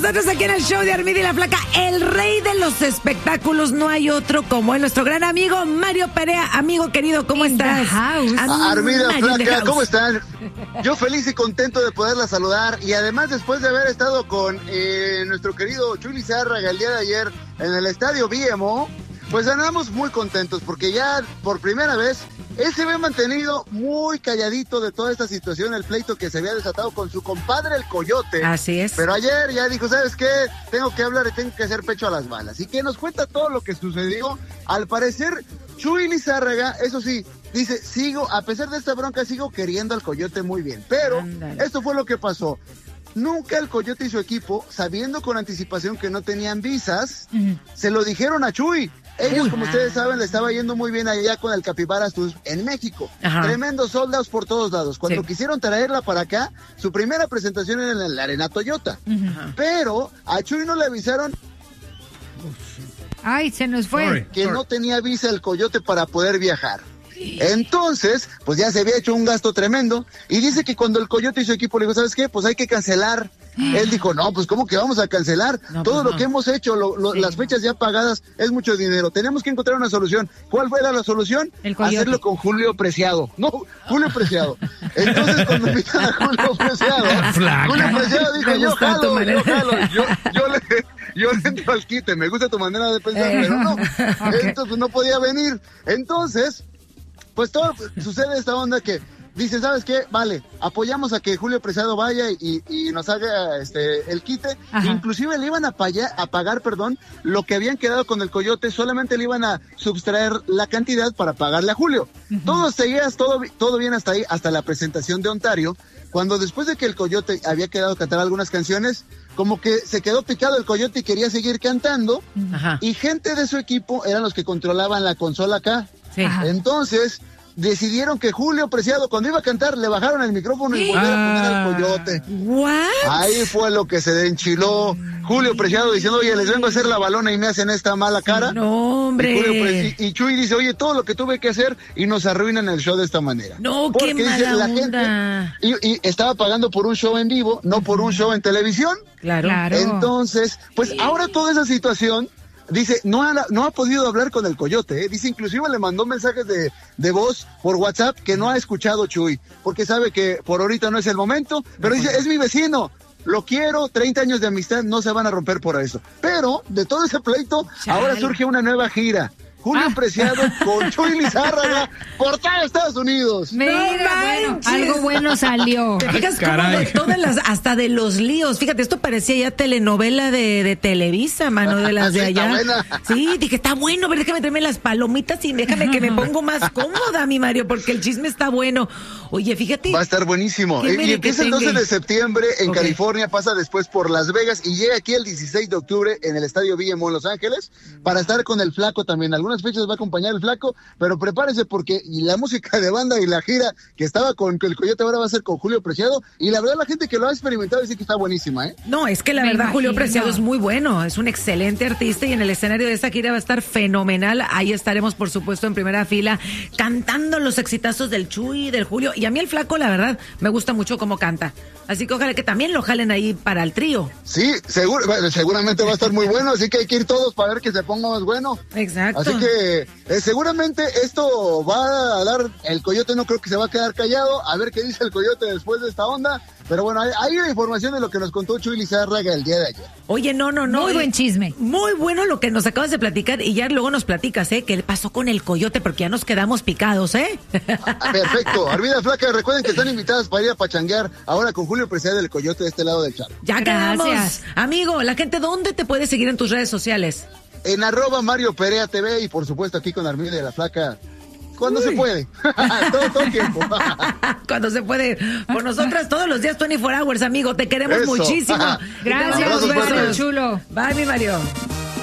nosotros aquí en el show de Armida y la Flaca, el rey de los espectáculos. No hay otro como él, nuestro gran amigo Mario Perea. Amigo querido, ¿cómo estás? Armida, Flaca, ¿cómo están? Yo feliz y contento de poderla saludar. Y además, después de haber estado con nuestro querido Chuy Lizárraga el día de ayer en el estadio BMO, pues andamos muy contentos porque ya por primera vez él se había mantenido muy calladito de toda esta situación, el pleito que se había desatado con su compadre el Coyote. Así es. Pero ayer ya dijo, ¿sabes qué? Tengo que hablar y tengo que hacer pecho a las balas. Y que nos cuenta todo lo que sucedió. Al parecer, Chuy Lizárraga, eso sí, dice, a pesar de esta bronca, sigo queriendo al Coyote muy bien. Pero esto fue lo que pasó. Nunca el Coyote y su equipo, sabiendo con anticipación que no tenían visas, se lo dijeron a Chuy. Ellos, como ustedes saben, le estaba yendo muy bien allá con el Capybara Tours en México. Tremendos soldados por todos lados. Cuando quisieron traerla para acá, su primera presentación era en la Arena Toyota. Pero a Chuy no le avisaron. Ay, se nos fue. Que no tenía visa el Coyote para poder viajar. Entonces, pues ya se había hecho un gasto tremendo. Y dice que cuando el Coyote y su equipo le dijo, ¿sabes qué? Pues hay que cancelar. Él dijo, no, pues ¿cómo que vamos a cancelar? No, todo pues lo que hemos hecho, las fechas ya pagadas, es mucho dinero. Tenemos que encontrar una solución. ¿Cuál fue la solución? Hacerlo con Julio Preciado. No, Julio Preciado. Entonces, cuando invitan a Julio Preciado dijo, yo jalo. Yo le entro al quite, me gusta tu manera de pensar, pero no. Entonces no podía venir. Entonces, pues todo sucede esta onda que dice, ¿sabes qué? Vale, apoyamos a que Julio Preciado vaya y nos haga el quite. Inclusive le iban a pagar, lo que habían quedado con el Coyote, solamente le iban a subtraer la cantidad para pagarle a Julio. Todo bien hasta ahí, hasta la presentación de Ontario, cuando después de que el Coyote había quedado a cantar algunas canciones, como que se quedó picado el Coyote y quería seguir cantando, y gente de su equipo eran los que controlaban la consola acá. Entonces decidieron que Julio Preciado, cuando iba a cantar, le bajaron el micrófono y volvieron a poner al Coyote. Ahí fue lo que se enchiló. Julio Preciado diciendo, oye, les vengo a hacer la balona y me hacen esta mala cara. No, hombre. Y Chuy dice, oye, todo lo que tuve que hacer y nos arruinan el show de esta manera. No, porque qué mala la onda. Gente, y estaba pagando por un show en vivo, no por un show en televisión. Claro. Entonces, pues ahora toda esa situación, dice, no ha podido hablar con el Coyote, Dice, inclusive le mandó mensajes de voz por WhatsApp que no ha escuchado Chuy, porque sabe que por ahorita no es el momento, pero dice, es mi vecino, lo quiero, 30 años de amistad no se van a romper por eso. Pero de todo ese pleito, ahora surge una nueva gira. Julio Preciado con Chuy Lizárraga por todo Estados Unidos. Mira, algo bueno salió. ¿Te fijas cómo de todas hasta de los líos? Fíjate, esto parecía ya telenovela de Televisa, mano, de las de allá. Sí, dije, está bueno, pero déjame traerme las palomitas y déjame que me pongo más cómoda, mi Mario, porque el chisme está bueno. Oye, fíjate. Va a estar buenísimo. Y empieza el 12 de septiembre en California, pasa después por Las Vegas y llega aquí el 16 de octubre en el estadio BMO en Los Ángeles para estar con el Flaco también. Algunas fechas va a acompañar el Flaco, pero prepárese porque la música de banda y la gira que estaba con el Coyote ahora va a ser con Julio Preciado, y la verdad la gente que lo ha experimentado dice que está buenísima, No, es que la verdad Julio Preciado es muy bueno, es un excelente artista y en el escenario de esta gira va a estar fenomenal. Ahí estaremos, por supuesto, en primera fila cantando los exitazos del Chuy, del Julio, y a mí el Flaco, la verdad, me gusta mucho cómo canta. Así que ojalá que también lo jalen ahí para el trío. Sí, seguramente va a estar muy bueno, así que hay que ir todos para ver que se ponga más bueno. Exacto. Así que seguramente esto va a dar, el Coyote no creo que se va a quedar callado, a ver qué dice el Coyote después de esta onda. Pero bueno, hay la información de lo que nos contó Chuy Lizárraga el día de ayer. Oye, no. Muy buen chisme. Muy bueno lo que nos acabas de platicar y ya luego nos platicas, ¿qué pasó con el Coyote? Porque ya nos quedamos picados, Perfecto. Armida, Flaca, recuerden que están invitadas para ir a pachanguear ahora con Julio Preciado del Coyote de este lado del charco. Ya quedamos. Amigo, la gente, ¿dónde te puede seguir en tus redes sociales? En @Mario Perea TV y por supuesto aquí con Armida y la Flaca. Cuando se puede. todo el tiempo. Cuando se puede. Por nosotras todos los días 24 hours, amigo. Te queremos muchísimo. Gracias, besos. chulo. Bye, mi Mario.